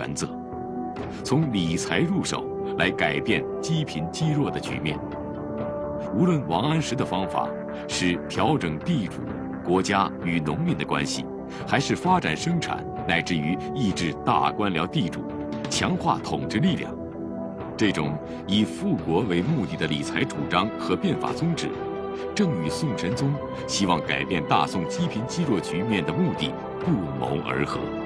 原则，从理财入手来改变积贫积弱的局面。无论王安石的方法是调整地主、国家与农民的关系，还是发展生产，乃至于抑制大官僚地主，强化统治力量，这种以富国为目的的理财主张和变法宗旨，正与宋神宗希望改变大宋积贫积弱局面的目的不谋而合。